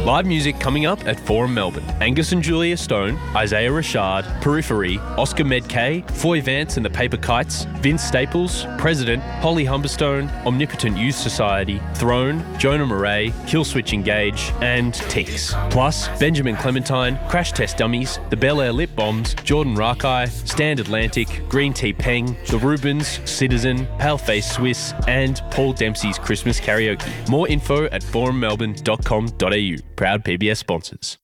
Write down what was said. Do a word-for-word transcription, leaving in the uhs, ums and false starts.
Live music coming up at Forum Melbourne. Angus and Julia Stone, Isaiah Rashad, Periphery, Oscar Medkay, Foy Vance and the Paper Kites, Vince Staples, President, Holly Humberstone, Omnipotent Youth Society, Throne, Jonah Murray, Killswitch Engage, and Tinks. Plus, Benjamin Clementine, Crash Test Dummies, the Bel Air Lip Bombs, Jordan Rakai, Stand Atlantic, Green Tea Peng, The Rubens, Citizen, Paleface Swiss, and Paul Dempsey's Christmas Karaoke. More info at forum melbourne dot com dot a u. Proud P B S sponsors.